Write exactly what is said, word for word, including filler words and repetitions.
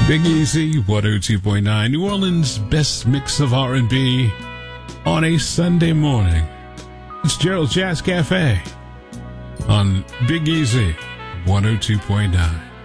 Big Easy, one oh two point nine, New Orleans' best mix of R and B on a Sunday morning. It's Gerald Jazz Cafe on Big Easy, one oh two point nine.